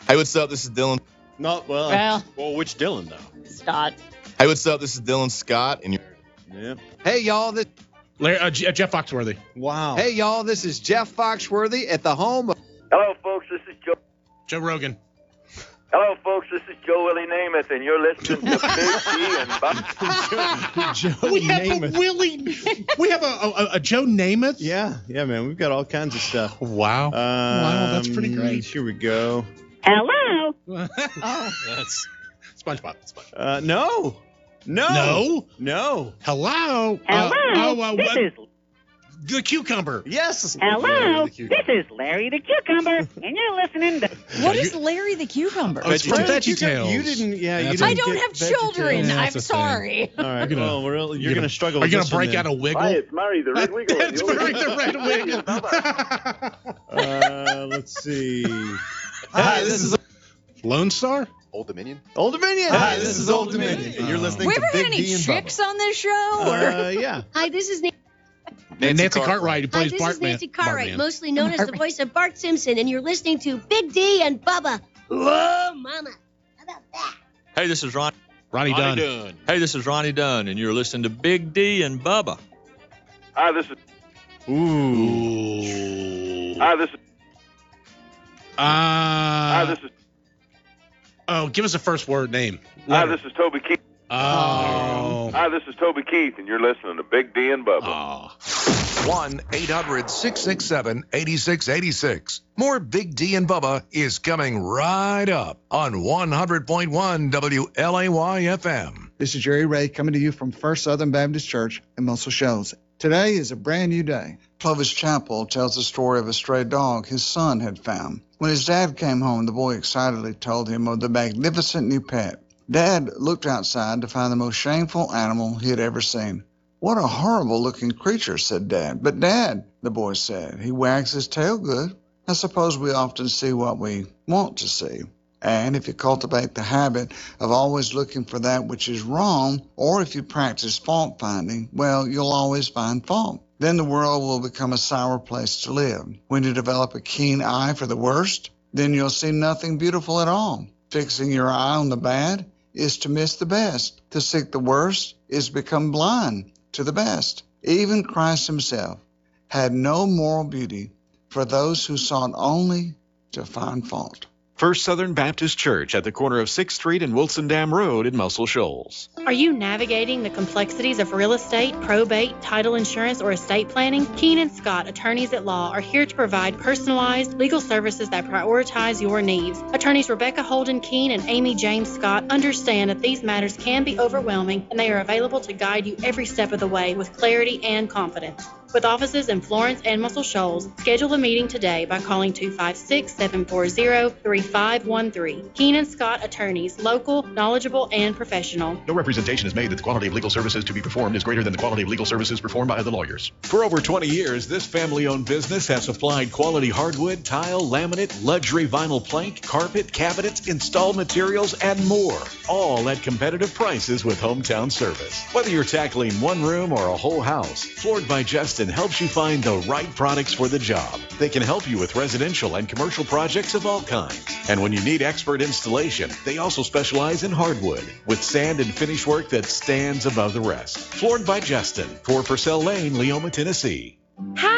Hey, what's up? This is Dylan. Well, Which Dylan, though? Scott. Hey, what's up? This is Dylan Scott, and you're... Yeah. Hey, y'all. Jeff Foxworthy. Wow. Hey, y'all. This is Jeff Foxworthy at the home of... Hello, folks. This is Joe. Joe Rogan. Hello, folks. This is Joe Willie Namath, and you're listening to Big D and Bob. Joe We have Namath. a Willie. We have a Joe Namath. Yeah, man. We've got all kinds of stuff. Wow. Wow, that's pretty great. Here we go. Hello. That's SpongeBob. No. No. Hello. Hello. This is The cucumber. Yes. Hello. This is Larry the Cucumber, and you're listening to. What is Larry the Cucumber? Oh, it's from Veggie VeggieTales. You didn't. Yeah, you That's didn't. I don't get have VeggieTales. children. Yeah, I'm that's a thing. sorry. All right. You're Well, you're gonna struggle. Are you with gonna this break one out a wiggle? Hi, it's Murray, the Red Wiggle. It's Murray the Red Wiggle. then? Let's see. Hi, this is... Lone Star? Old Dominion. Old Dominion. Hi, this is Old Dominion, and you're listening We to ever had Big any D and chicks Bubba. on this show? Or? Yeah. Hi, this is Nancy Cartwright, who Hi, plays this Bart is Nancy Cartwright, Bartman. mostly known as the Bartman. voice of Bart Simpson, and you're listening to Big D and Bubba. Whoa, mama. How about that? Hey, this is Ronnie Dunn. Hey, this is Ronnie Dunn, and you're listening to Big D and Bubba. Hi, this is. Ooh. Hi, this is. Hi, Uh, this is. oh, give us a first word name. Hi, this is Toby Keith. Oh. Hi, this is Toby Keith, and you're listening to Big D and Bubba. Oh. 1-800-667-8686. More Big D and Bubba is coming right up on 100.1 WLAY-FM. This is Jerry Ray coming to you from First Southern Baptist Church in Muscle Shoals. Today is a brand new day. Clovis Chappell tells the story of a stray dog his son had found. When his dad came home, the boy excitedly told him of the magnificent new pet. Dad looked outside to find the most shameful animal he had ever seen. What a horrible-looking creature, said Dad. But, Dad, the boy said, he wags his tail good. I suppose we often see what we want to see. And if you cultivate the habit of always looking for that which is wrong, or if you practice fault-finding, well, you'll always find fault. Then the world will become a sour place to live. When you develop a keen eye for the worst, then you'll see nothing beautiful at all. Fixing your eye on the bad is to miss the best. To seek the worst is to become blind to the best. Even Christ himself had no moral beauty for those who sought only to find fault. First Southern Baptist Church at the corner of 6th Street and Wilson Dam Road in Muscle Shoals. Are you navigating the complexities of real estate, probate, title insurance, or estate planning? Keenan Scott, attorneys at law, are here to provide personalized legal services that prioritize your needs. Attorneys Rebecca Holden Keene and Amy James Scott understand that these matters can be overwhelming, and they are available to guide you every step of the way with clarity and confidence. With offices in Florence and Muscle Shoals, schedule a meeting today by calling 256-740-3513. Keenan Scott Attorneys, local, knowledgeable, and professional. No representation is made that the quality of legal services to be performed is greater than the quality of legal services performed by the lawyers. For over 20 years, this family-owned business has supplied quality hardwood, tile, laminate, luxury vinyl plank, carpet, cabinets, installed materials, and more. All at competitive prices with hometown service. Whether you're tackling one room or a whole house, Floored by Justin helps you find the right products for the job. They can help you with residential and commercial projects of all kinds. And when you need expert installation, they also specialize in hardwood with sand and finish work that stands above the rest. Floored by Justin, 4 Purcell Lane, Leoma, Tennessee. Hi,